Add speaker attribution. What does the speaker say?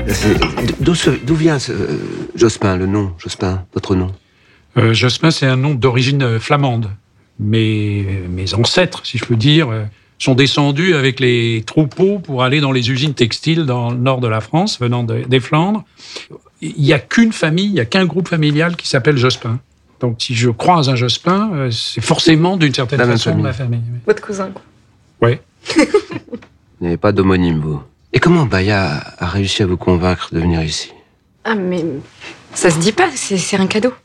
Speaker 1: D'où vient Jospin, le nom, Jospin, votre nom?
Speaker 2: Jospin, c'est un nom d'origine flamande. Mes ancêtres, si je peux dire, sont descendus avec les troupeaux pour aller dans les usines textiles dans le nord de la France, venant des Flandres. Il n'y a qu'une famille, il n'y a qu'un groupe familial qui s'appelle Jospin. Donc, si je croise un Jospin, c'est forcément d'une certaine façon de ma famille.
Speaker 3: Votre cousin, quoi.
Speaker 2: Oui.
Speaker 1: Vous n'avez pas d'homonyme, vous. Et comment Baya a réussi à vous convaincre de venir ici?
Speaker 3: Ah, mais ça se dit pas, c'est un cadeau.